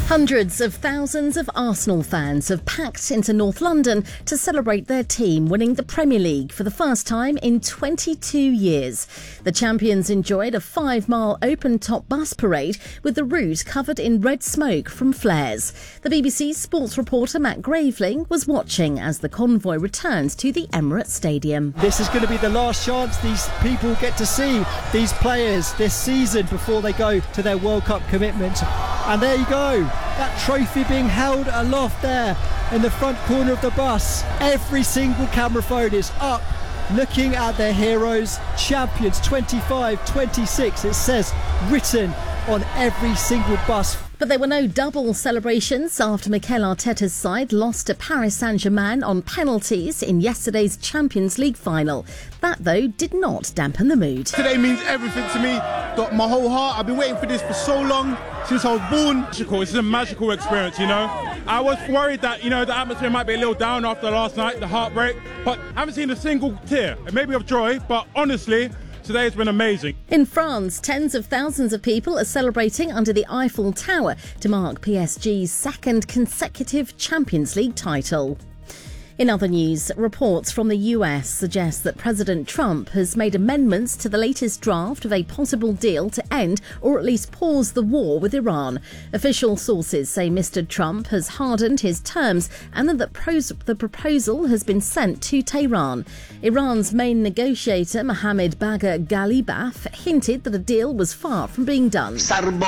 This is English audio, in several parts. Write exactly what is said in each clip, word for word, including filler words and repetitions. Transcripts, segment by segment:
Hundreds of thousands of Arsenal fans have packed into North London to celebrate their team winning the Premier League for the first time in twenty-two years. The champions enjoyed a five-mile open-top bus parade with the route covered in red smoke from flares. The B B C sports reporter Matt Graveling was watching as the convoy returned to the Emirates Stadium. This is going to be the last chance these people get to see these players this season before they go to their World Cup commitment. And there you go, that trophy being held aloft there in the front corner of the bus. Every single camera phone is up looking at their heroes, champions twenty-five twenty-six, it says written on every single bus. But there were no double celebrations after Mikel Arteta's side lost to Paris Saint-Germain on penalties in yesterday's Champions League final. That, though, did not dampen the mood. Today means everything to me. Got my whole heart. I've been waiting for this for so long, since I was born. Magical. It's a magical experience, you know. I was worried that, you know, the atmosphere might be a little down after last night, the heartbreak, but I haven't seen a single tear. It may be of joy, but honestly, today has been amazing. In France, tens of thousands of people are celebrating under the Eiffel Tower to mark P S G's second consecutive Champions League title. In other news, reports from the U S suggest that President Trump has made amendments to the latest draft of a possible deal to end or at least pause the war with Iran. Official sources say Mister Trump has hardened his terms and that the, pros- the proposal has been sent to Tehran. Iran's main negotiator, Mohammad Bagher Ghalibaf, hinted that a deal was far from being done.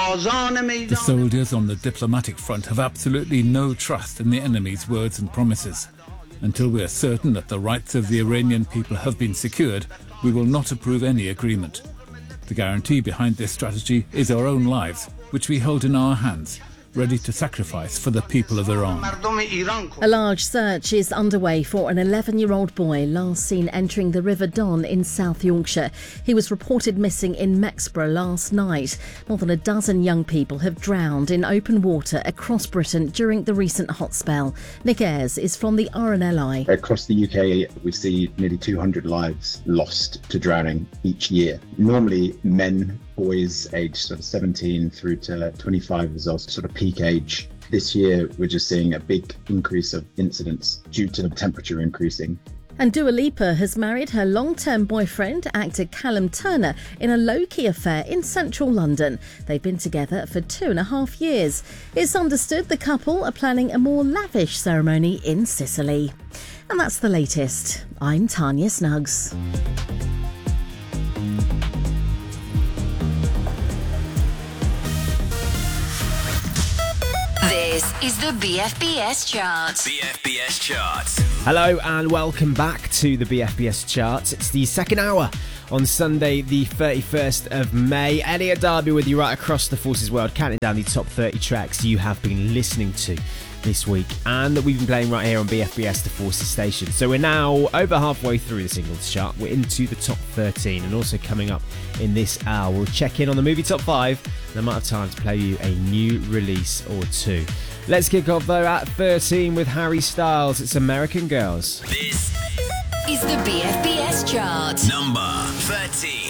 The soldiers on the diplomatic front have absolutely no trust in the enemy's words and promises. Until we are certain that the rights of the Iranian people have been secured, we will not approve any agreement. The guarantee behind this strategy is our own lives, which we hold in our hands, ready to sacrifice for the people of Iran. A large search is underway for an eleven-year-old boy last seen entering the River Don in South Yorkshire. He was reported missing in Mexborough last night. More than a dozen young people have drowned in open water across Britain during the recent hot spell. Nick Ayres is from the R N L I. Across the U K, we see nearly two hundred lives lost to drowning each year. Normally, men, boys aged sort of seventeen through to twenty-five is also sort of peak age. This year, we're just seeing a big increase of incidents due to the temperature increasing. And Dua Lipa has married her long-term boyfriend, actor Callum Turner, in a low-key affair in central London. They've been together for two and a half years. It's understood the couple are planning a more lavish ceremony in Sicily. And that's the latest. I'm Tanya Snuggs. This is the B F B S Charts. B F B S Charts. Hello and welcome back to the B F B S Charts. It's the second hour on Sunday, the thirty-first of May. Elliot Darby with you right across the Forces world, counting down the top thirty tracks you have been listening to this week and that we've been playing right here on B F B S, the Forces station. So we're now over halfway through the singles chart. We're into the top thirteen, and also coming up in this hour, we'll check in on the movie top five and I might have time to play you a new release or two. Let's kick off though at thirteen with Harry Styles. It's American Girls. This is the B F B S Chart. Number thirteen.